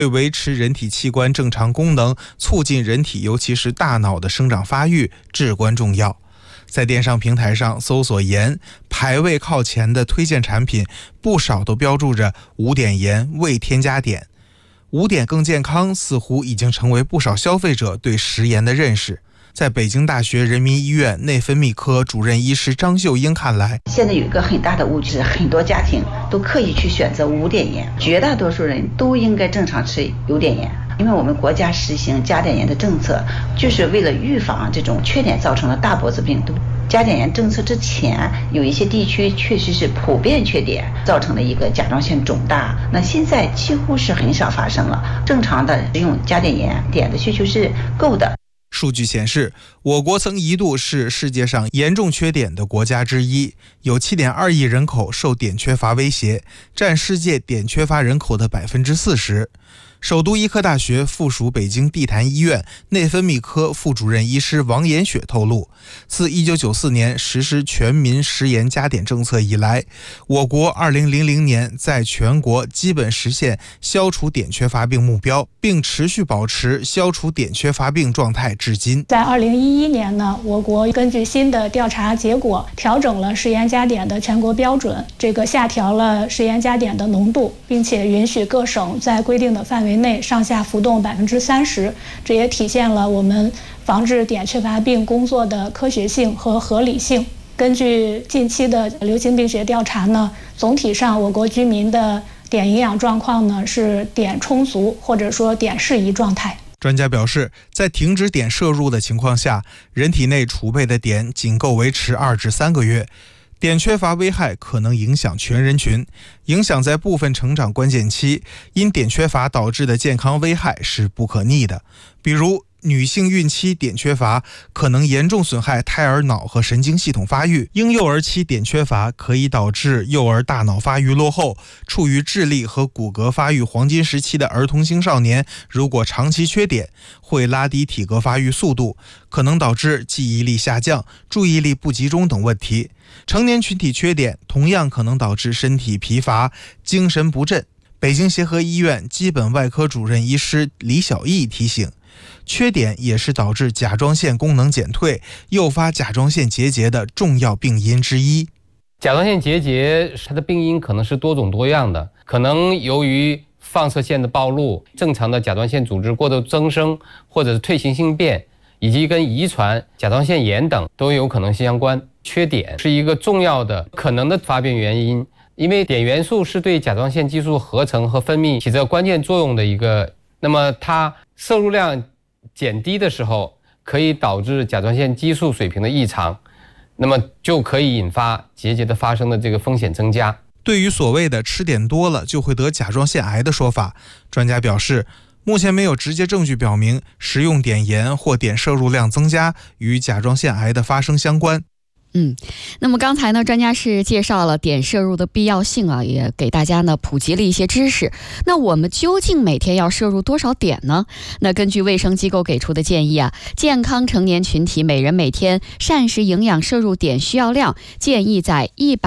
对维持人体器官正常功能、促进人体尤其是大脑的生长发育至关重要。在电商平台上搜索盐，排位靠前的推荐产品不少都标注着无碘盐未添加碘。无碘更健康似乎已经成为不少消费者对食盐的认识。在北京大学人民医院内分泌科主任医师张秀英看来， 现在有一个很大的误区，很多家庭都刻意去选择无碘盐，绝大多数人都应该正常吃有碘盐。因为我们国家实行加碘盐的政策，就是为了预防这种缺碘造成的大脖子病。加碘盐政策之前，有一些地区确实是普遍缺碘，造成了一个甲状腺肿大。那现在几乎是很少发生了，正常的使用加碘盐，碘的需求是够的。 数据显示，我国曾一度是世界上严重缺碘的国家之一，有 7.2 亿人口受碘缺乏威胁，占世界碘缺乏人口的 40%。首都医科大学附属北京地坛医院内分泌科副主任医师王延雪透露，自1994年实施全民食盐加碘政策以来，我国2000年在全国基本实现消除碘缺乏病目标，并持续保持消除碘缺乏病状态至今。 在2011年呢，我国根据新的调查结果，调整了食盐加碘的全国标准，下调了食盐加碘的浓度，并且允许各省在规定的范围内上下浮动30%，这也体现了我们防治碘缺乏病工作的科学性和合理性。根据近期的流行病学调查呢，总体上我国居民的碘营养状况呢是碘充足或者说碘适宜状态。 专家表示，在停止碘摄入的情况下，人体内储备的碘仅够维持2至3个月。碘缺乏危害可能影响全人群，影响在部分成长关键期，因碘缺乏导致的健康危害是不可逆的。比如女性孕期碘缺乏可能严重损害胎儿脑和神经系统发育，婴幼儿期碘缺乏可以导致幼儿大脑发育落后，处于智力和骨骼发育黄金时期的儿童青少年，如果长期缺碘，会拉低体格发育速度，可能导致记忆力下降、注意力不集中等问题。成年群体缺碘同样可能导致身体疲乏、精神不振。北京协和医院基本外科主任医师李小艺提醒，缺碘也是导致甲状腺功能减退、诱发甲状腺结节的重要病因之一。 甲状腺结节它的病因可能是多种多样的，可能由于放射线的暴露、正常的甲状腺组织过度增生，或者是退行性变，以及跟遗传、甲状腺炎等都有可能相关。缺碘是一个重要的可能的发病原因，因为碘元素是对甲状腺激素合成和分泌起着关键作用的一个，那么它摄入量减低的时候，可以导致甲状腺激素水平的异常，那么就可以引发结节的发生的这个风险增加。 对于所谓的吃碘多了就会得甲状腺癌的说法，专家表示，目前没有直接证据表明食用碘盐或碘摄入量增加与甲状腺癌的发生相关。 那么刚才呢，专家是介绍了碘摄入的必要性啊，也给大家呢普及了一些知识。那我们究竟每天要摄入多少碘呢？那根据卫生机构给出的建议啊，健康成年群体每人每天膳食营养摄入碘需要量建议在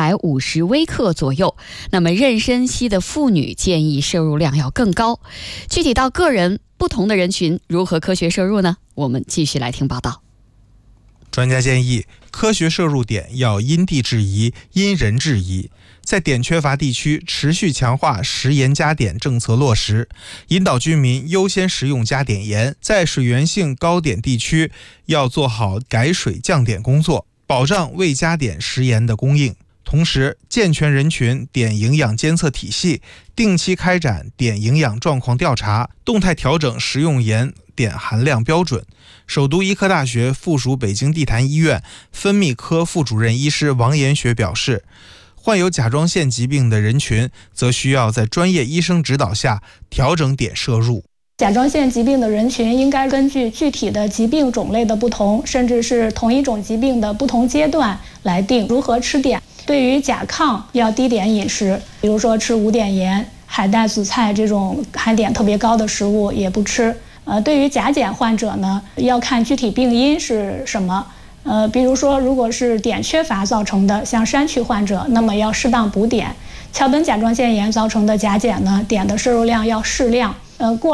150微克左右。那么妊娠期的妇女建议摄入量要更高。具体到个人不同的人群如何科学摄入呢？我们继续来听报道。 专家建议，科学摄入碘要因地制宜、因人制宜。在碘缺乏地区，持续强化食盐加碘政策落实，引导居民优先食用加碘盐。在水源性高碘地区，要做好改水降碘工作，保障未加碘食盐的供应。同时，健全人群碘营养监测体系，定期开展碘营养状况调查，动态调整食用盐碘含量标准。首都医科大学附属北京地坛医院分泌科副主任医师王延雪表示，患有甲状腺疾病的人群则需要在专业医生指导下调整碘摄入。 甲状腺疾病的人群应该根据具体的疾病种类的不同，甚至是同一种疾病的不同阶段来定如何吃碘。对于甲亢要低碘饮食，比如说吃无碘盐、海带、紫菜这种含碘特别高的食物也不吃。对于甲减患者呢，要看具体病因是什么。比如说如果是碘缺乏造成的，像山区患者，那么要适当补碘。桥本甲状腺炎造成的甲减呢，碘的摄入量要适量。 过